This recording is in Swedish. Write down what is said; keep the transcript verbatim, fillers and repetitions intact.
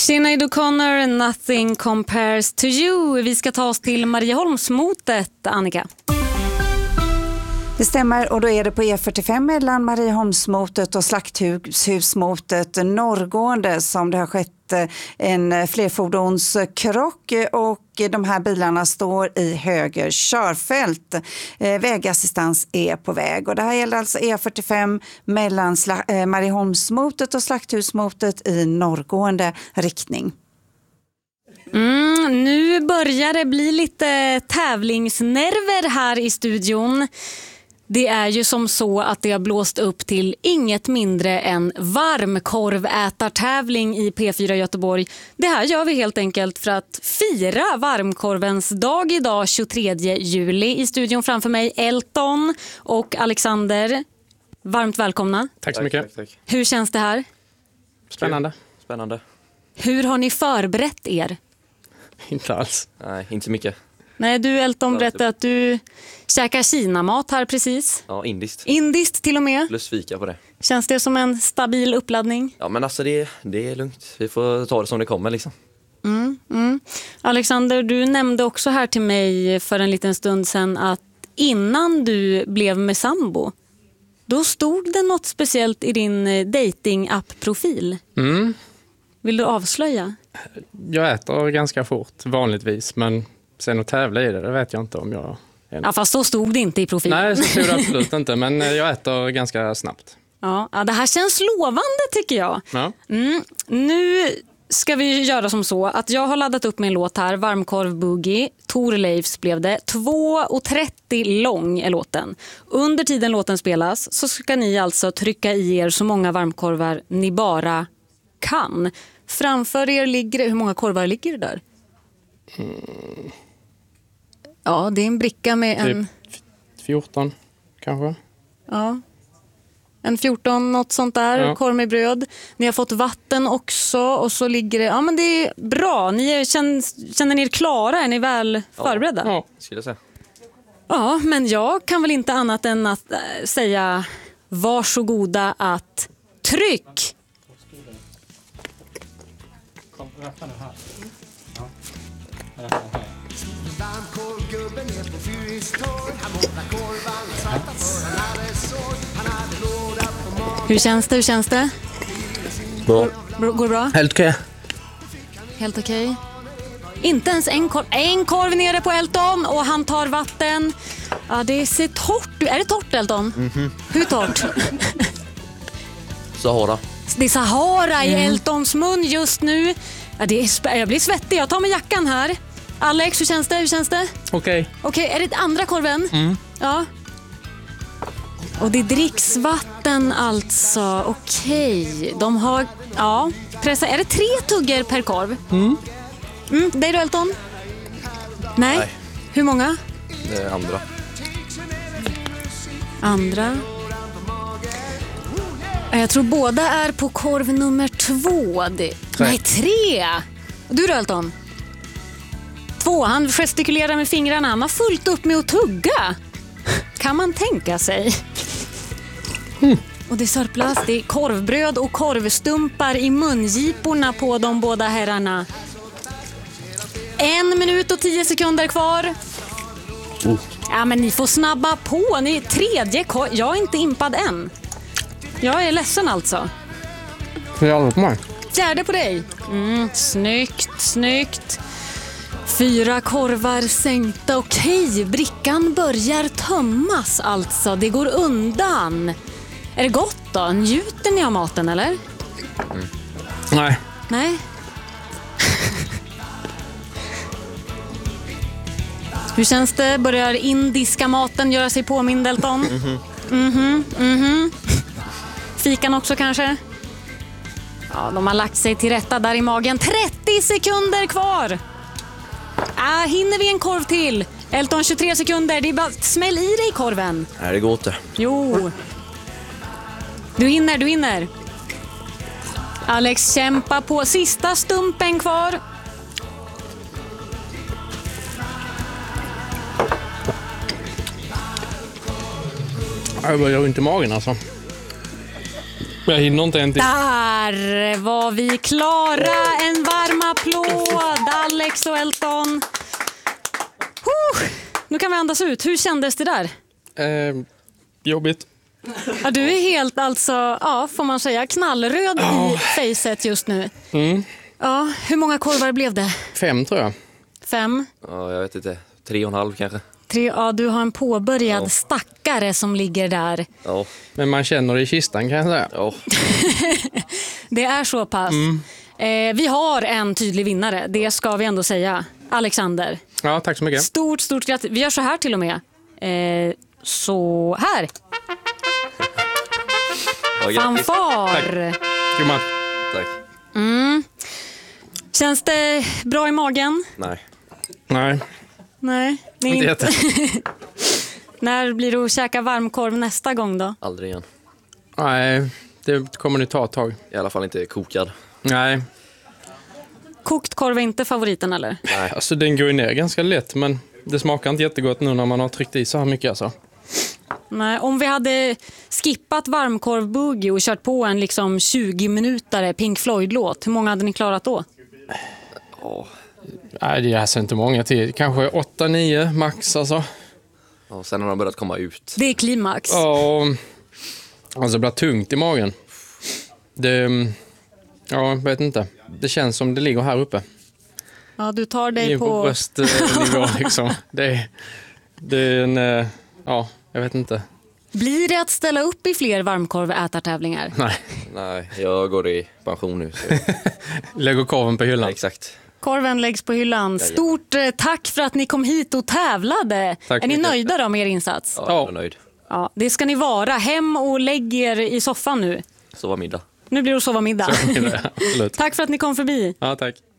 Sinéad O'Connor, Nothing Compares to You. Vi ska ta oss till Marieholmsmotet, Annika. Det stämmer, och då är det på E fyrtiofem mellan Marieholmsmotet och Slakthusmotet norrgående som det har skett en flerfordonskrock, och de här bilarna står i höger körfält. Vägassistans är på väg, och det här gäller alltså E fyrtiofem mellan Sla- Marieholmsmotet och Slakthusmotet i norrgående riktning. Mm, nu börjar det bli lite tävlingsnerver här i studion. Det är ju som så att det har blåst upp till inget mindre än varmkorvätartävling i P fyra Göteborg. Det här gör vi helt enkelt för att fira varmkorvens dag idag, tjugotredje juli. I studion framför mig Elton och Alexander. Varmt välkomna. Tack så mycket. Tack, tack, tack. Hur känns det här? Spännande. Spännande. Hur har ni förberett er? Inte alls. Nej, inte så mycket. Nej, du Elton berättade att du käkar Kina-mat här precis. Ja, indiskt. Indiskt till och med. Plus fika på det. Känns det som en stabil uppladdning? Ja, men alltså det, det är lugnt. Vi får ta det som det kommer liksom. Mm, mm. Alexander, du nämnde också här till mig för en liten stund sedan att innan du blev med sambo, då stod det något speciellt i din dating-app-profil. Mm. Vill du avslöja? Jag äter ganska fort, vanligtvis. Men sen att tävla i det, det vet jag inte om jag... Ja, fast så stod det inte i profilen. Nej, så stod det absolut inte. Men jag äter ganska snabbt. Ja, ja, det här känns lovande tycker jag. Ja. Mm, nu ska vi göra som så att jag har laddat upp min låt här, Varmkorv Boogie. Thorleifs blev det. två trettio lång är låten. Under tiden låten spelas så ska ni alltså trycka i er så många varmkorvar ni bara kan. Framför er ligger det, hur många korvar ligger det där? Mm. Ja, det är en bricka med en... Typ fjorton kanske. Ja. En fjorton, något sånt där, ja. Korv med bröd. Ni har fått vatten också och så ligger det... Ja, men det är bra. Ni är, känner, känner ni er klara? Är ni väl förberedda? Ja, skulle jag säga. Ja, men jag kan väl inte annat än att äh, säga varsågoda att tryck! Kom, öppna den här. Ja. Varmkorvgubben är på Fyristorg. Han målar korvan svarta för han hade sorg. Han hade låda på magen. Hur känns det? Hur känns det? Bra. Går, går det bra? Helt okej. Helt okej. Inte ens en korv. En korv nere på Elton och han tar vatten. Ja, det ser torrt ut. Är det torrt, Elton? Mm-hmm. Hur torrt? Sahara. Det är Sahara i Eltons mun just nu. Ja, det är sp- jag blir svettig. Jag tar med jackan här. Alex, hur känns det? Hur känns det? Okej. Okej, är det andra korven? Mm. Ja. Och det är dricksvatten alltså. Okej. De har... Ja. Pressa. Är det tre tuggar per korv? Mm. Mm. Det är du, Elton? Nej. Nej. Hur många? Det är andra. Andra. Jag tror båda är på korv nummer två. Det... Nej, tre. Du då, Elton? Två. Han gestikulerar med fingrarna. Han har fullt upp med att tugga. Kan man tänka sig. Mm. Och det sörplas. Det är korvbröd och korvstumpar i mungiporna på de båda herrarna. En minut och tio sekunder kvar. Oh. Ja, men ni får snabba på. Ni är tredje korv. Jag är inte impad än. Jag är ledsen alltså. Det är aldrig på mig. Fjärde på dig. Mm, snyggt, snyggt. Fyra korvar sänkta. Okej, brickan börjar tömmas alltså. Det går undan. Är det gott då? Njuter ni av maten eller? Mm. Nej. Nej. Hur känns det? Börjar indiska maten göra sig påmind, Elton? Mhm. Mhm. Mhm. Fikan också kanske? Ja, de har lagt sig till rätta där i magen. trettio sekunder kvar. Ah, hinner vi en korv till? Elton, tjugotre sekunder. Det är bara smäll i dig korven. Nej, det går inte. Jo. Du hinner, du hinner. Alex, kämpa på. Sista stumpen kvar. Jag börjar ont i magen alltså. Jag hinner inte en till. Där var vi klara. En varm applåd, Alex och Elton. Huh. Nu kan vi andas ut. Hur kändes det där? Eh, jobbigt. Ja, du är helt, alltså, ja, får man säga, knallröd oh. i facet just nu. Mm. Ja, hur många korvar blev det? Fem tror jag. Fem? Ja, jag vet inte. Tre och en halv kanske. Tre, ja, du har en påbörjad Ja. stackare som ligger där. Ja. Men man känner det i kistan kan jag säga. Ja. Det är så pass. Mm. Eh, vi har en tydlig vinnare, det ska vi ändå säga. Alexander. Ja, tack så mycket. Stort, stort grattis. Vi gör så här till och med. Eh, så här. Ja, grattis. Fanfar. God match. Tack. Mm. Känns det bra i magen? Nej. Nej, Nej. Ni inte jätte. När blir du att käka varmkorv nästa gång då? Aldrig igen. Nej, det kommer nu ta ett tag. I alla fall inte kokad. Nej, Kokt korv är inte favoriten eller? Nej. alltså den går ju ner ganska lätt, men det smakar inte jättegott nu när man har tryckt i så här mycket alltså. Nej, om vi hade skippat varmkorv boogie och kört på en liksom tjugo minutare Pink Floyd-låt, hur många hade ni klarat då? Ja. Nej, det är alltså inte många till. Kanske åtta, nio max alltså. Och sen har de börjat komma ut. Det är klimax. Ja, alltså det blir tungt i magen. Det, ja, jag vet inte. Det känns som det ligger här uppe. Ja, du tar dig In på på... bröstnivå liksom. Det är, det är en, eh, ja, jag vet inte. Blir det att ställa upp i fler varmkorvätartävlingar? Nej, Nej, jag går i pension nu. Så. lägger korven på Ja, hyllan. exakt. Korven läggs på hyllan. Stort eh, tack för att ni kom hit och tävlade. Tack är ni mycket. nöjda då med er insats? Ja, jag är nöjd. Ja, det ska ni vara. Hem och lägg er i soffan nu. Så var middag. Nu blir det att sova middag. Absolut. Tack för att ni kom förbi. Ja, tack.